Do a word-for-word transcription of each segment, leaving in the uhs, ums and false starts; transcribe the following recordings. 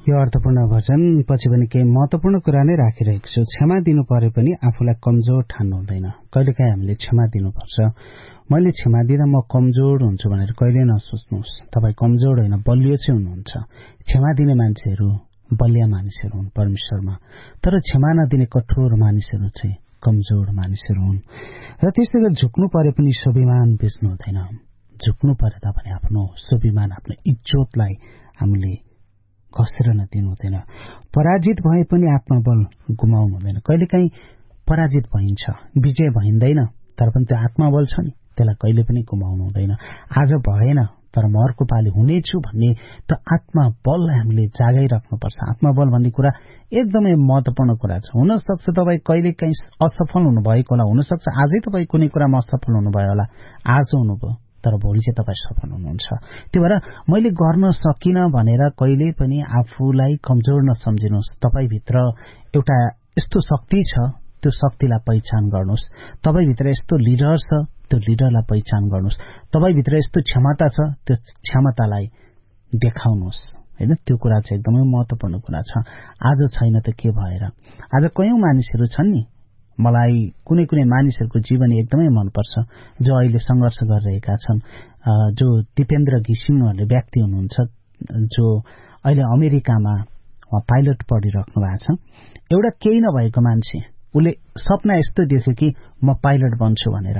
यो अर्थपूर्ण भजन पछि पनि केही महत्वपूर्ण कुरा नै राखिरहेको छु। क्षमा दिनु परे पनि आफूलाई कमजोर ठान्नु हुँदैन। कहिलेकाहीँ हामीले क्षमा दिनुपर्छ। मैले क्षमा दिँदा म कमजोर हुन्छु भनेर कहिले नसोच्नुहोस्। तपाईँ कमजोर होइन, बलियो चाहिँ हुनुहुन्छ। क्षमा दिने मान्छेहरू बलिया मानिसहरू हुन् परमेश्वरमा, तर क्षमा नदिने कठोर मानिसहरू चाहिँ कमजोर मानिसहरू हुन्। र त्यस्तै गरी झुक्नु परे पनि स्वाभिमान बेच्नु हुँदैन। झुक्नु परे तापनि आफ्नो स्वाभिमान, आफ्नो इज्जतलाई हामीले घसेर नदिनु हुँदैन। पराजित भए पनि आत्मबल गुमाउनु हुँदैन। कहिलेकाहीँ पराजित भइन्छ, विजय भइँदैन, तर पनि त्यो आत्मबल छ नि, त्यसलाई कहिले पनि गुमाउनु हुँदैन। आज भएन तर म अर्को पालि हुनेछु भन्ने त्यो आत्मबललाई हामीले जागाइराख्नुपर्छ। आत्मबल भन्ने कुरा एकदमै महत्वपूर्ण कुरा छ। हुनसक्छ तपाईँ कहिलेकाहीँ असफल हुनुभएको होला, हुनसक्छ आजै तपाईँ कुनै कुरामा असफल हुनुभयो होला, आज हुनुभयो, तर भोलि चाहिँ तपाईँ सफल हुनुहुन्छ। त्यो भएर मैले गर्न सकिनँ भनेर कहिले पनि आफूलाई कमजोर नसम्झिनुहोस्। तपाईँभित्र एउटा यस्तो शक्ति छ, त्यो शक्तिलाई पहिचान गर्नुहोस्। तपाईँभित्र यस्तो लिडर छ, त्यो लिडरलाई पहिचान गर्नुहोस्। तपाईँभित्र यस्तो क्षमता छ, त्यो क्षमतालाई देखाउनुहोस्। होइन, त्यो कुरा चाहिँ एकदमै महत्वपूर्ण कुरा छ। आज छैन त के भएर? आज कयौं मानिसहरू छन् नि, मलाई कुनै कुनै मानिसहरूको जीवन एकदमै मनपर्छ जो अहिले सङ्घर्ष गरिरहेका छन्। जो दिपेन्द्र घिसिङ भन्ने व्यक्ति हुनुहुन्छ, जो अहिले अमेरिकामा पाइलट पढिराख्नु भएको छ। एउटा केही नभएको मान्छे, उसले सपना यस्तो देख्यो कि म पाइलट बन्छु भनेर।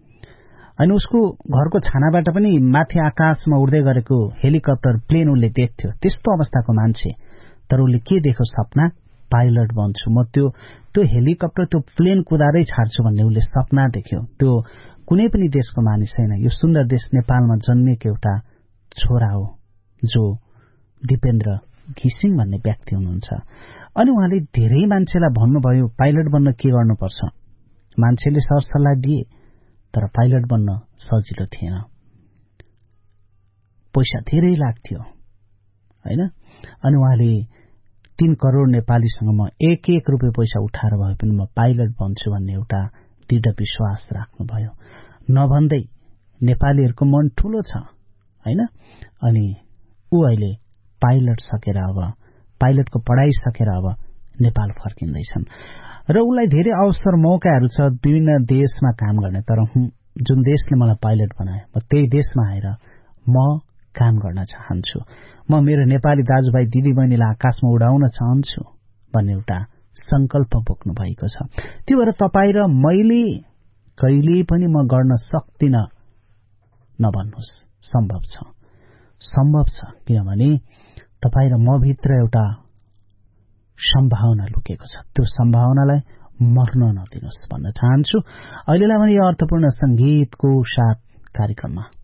अनि उसको घरको छानाबाट पनि माथि आकाशमा उड्दै गरेको हेलिकप्टर, प्लेन उसले देख्थ्यो। त्यस्तो अवस्थाको मान्छे, तर उसले के देख्यो सपना? पाइलट बन्छु म, त्यो त्यो हेलिकप्टर, त्यो प्लेन कुदारै छाड्छु भन्ने उसले सपना देख्यो। त्यो कुनै पनि देशको मानिस छैन, यो सुन्दर देश नेपालमा जन्मेको एउटा छोरा हो जो दिपेन्द्र घिसिङ भन्ने व्यक्ति हुनुहुन्छ। अनि उहाँले धेरै मान्छेलाई भन्नुभयो पाइलट बन्न के गर्नुपर्छ। मान्छेले सरसल्लाह दिए, तर पाइलट बन्न सजिलो थिएन, पैसा धेरै लाग्थ्यो होइन। अनि उहाँले तीन करोड़ नेपालीसँग म एक एक रुपियाँ पैसा उठाएर भए पनि म पाइलट बन्छु भन्ने एउटा दृढ विश्वास राख्नुभयो। नभन्दै नेपालीहरूको मन ठूलो छ होइन। अनि ऊ अहिले पाइलट सकेर, अब पाइलटको पढाइ सकेर अब नेपाल फर्किँदैछन् र उसलाई धेरै अवसर मौकाहरू छ विभिन्न देशमा काम गर्ने। तर जुन देशले मलाई पाइलट बनाए, म त्यही देशमा आएर म काम गर्न चाहन्छु। म मेरो नेपाली दाजुभाइ दिदीबहिनीलाई आकाशमा उडाउन चाहन्छु भन्ने एउटा संकल्प बोक्नु भएको छ। त्यो भएर तपाईँ र मैले कहिले पनि म गर्न सक्दिन नभन्नुहोस्। सम्भव छ, सम्भव छ, किनभने तपाईँ र म भित्र एउटा सम्भावना लुकेको छ। त्यो सम्भावनालाई मर्न नदिनुहोस् भन्न चाहन्छु। अहिलेलाई भने यो अर्थपूर्ण संगीतको साथ कार्यक्रममा